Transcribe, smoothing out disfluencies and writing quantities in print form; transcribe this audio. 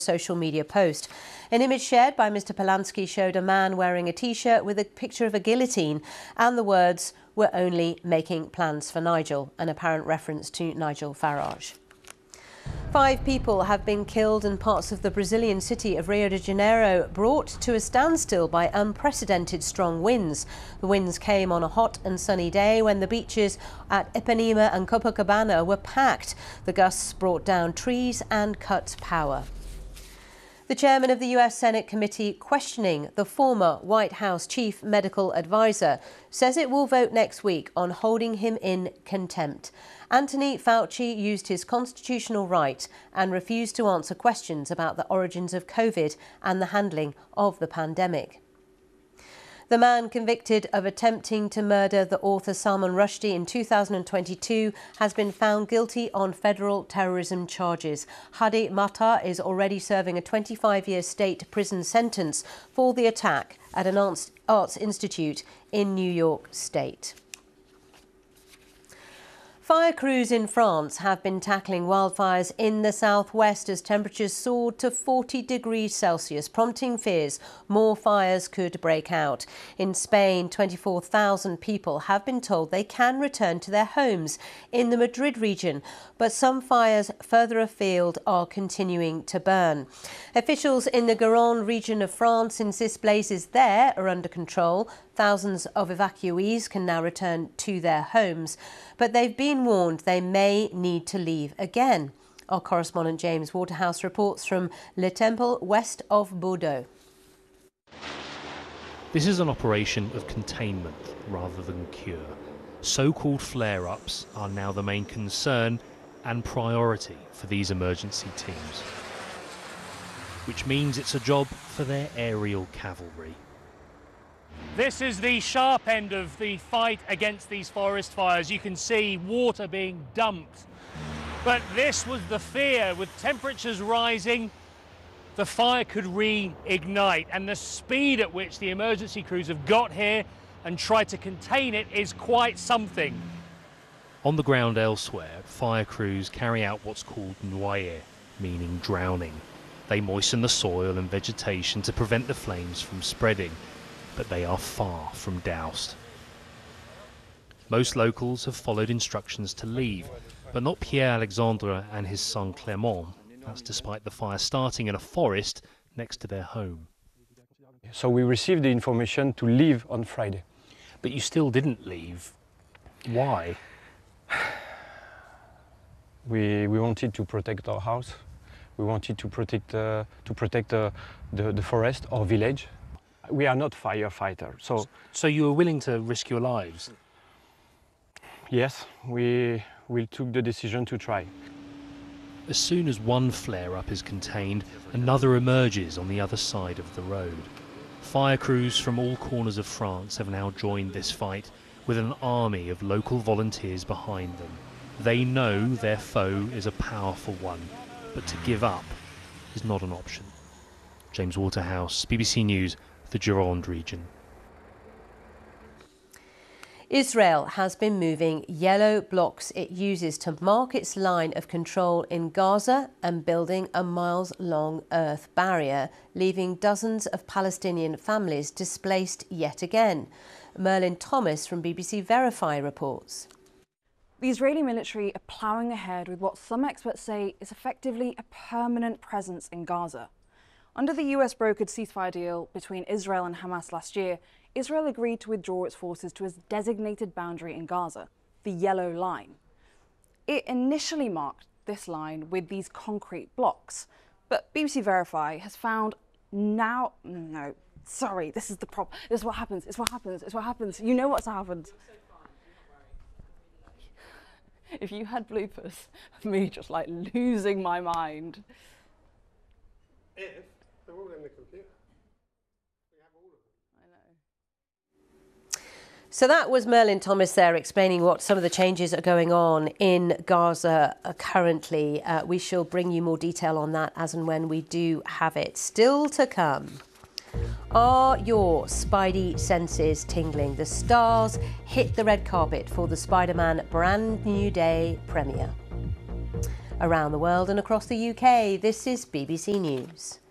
social media post. An image shared by Mr. Polanski showed a man wearing a T-shirt with a picture of a guillotine and the words, "We're only making plans for Nigel," an apparent reference to Nigel Farage. 5 people have been killed and parts of the Brazilian city of Rio de Janeiro brought to a standstill by unprecedented strong winds. The winds came on a hot and sunny day when the beaches at Ipanema and Copacabana were packed. The gusts brought down trees and cut power. The chairman of the US Senate committee questioning the former White House chief medical advisor says it will vote next week on holding him in contempt. Anthony Fauci used his constitutional right and refused to answer questions about the origins of COVID and the handling of the pandemic. The man convicted of attempting to murder the author Salman Rushdie in 2022 has been found guilty on federal terrorism charges. Hadi Matar is already serving a 25-year state prison sentence for the attack at an arts institute in New York State. Fire crews in France have been tackling wildfires in the southwest as temperatures soared to 40 degrees Celsius, prompting fears more fires could break out. In Spain, 24,000 people have been told they can return to their homes in the Madrid region, but some fires further afield are continuing to burn. Officials in the Gironde region of France insist blazes there are under control. Thousands of evacuees can now return to their homes, but they've been warned they may need to leave again. Our correspondent James Waterhouse reports from Le Temple, west of Bordeaux. This is an operation of containment rather than cure. So-called flare-ups are now the main concern and priority for these emergency teams, which means it's a job for their aerial cavalry. This is the sharp end of the fight against these forest fires. You can see water being dumped. But this was the fear. With temperatures rising, the fire could reignite. And the speed at which the emergency crews have got here and tried to contain it is quite something. On the ground elsewhere, fire crews carry out what's called noyer, meaning drowning. They moisten the soil and vegetation to prevent the flames from spreading. But they are far from doused. Most locals have followed instructions to leave, but not Pierre Alexandre and his son Clément. That's despite the fire starting in a forest next to their home. So we received the information to leave on Friday. But you still didn't leave. Why? We wanted to protect our house. We wanted to protect the forest, our village. We are not firefighters, so you were willing to risk your lives? Yes, we took the decision to try. As soon as one flare-up is contained, another emerges on the other side of the road. Fire crews from all corners of France have now joined this fight, with an army of local volunteers behind them. They know their foe is a powerful one, but to give up is not an option. James Waterhouse, BBC News, the Gironde region. Israel has been moving yellow blocks it uses to mark its line of control in Gaza and building a miles-long earth barrier, leaving dozens of Palestinian families displaced yet again. Merlin Thomas from BBC Verify reports. The Israeli military are ploughing ahead with what some experts say is effectively a permanent presence in Gaza. Under the US-brokered ceasefire deal between Israel and Hamas last year, Israel agreed to withdraw its forces to its designated boundary in Gaza, the Yellow Line. It initially marked this line with these concrete blocks, but BBC Verify has found now... No, sorry, this is the problem. This is what happens, it's what happens, it's what happens. You know what's happened. If you had bloopers of me just like losing my mind. If they're all in the computer. We have all of them. I know. So that was Merlin Thomas there explaining what some of the changes are going on in Gaza currently. We shall bring you more detail on that as and when we do have it. Still to come. Are your spidey senses tingling? The stars hit the red carpet for the Spider-Man Brand New Day premiere. Around the world and across the UK, this is BBC News.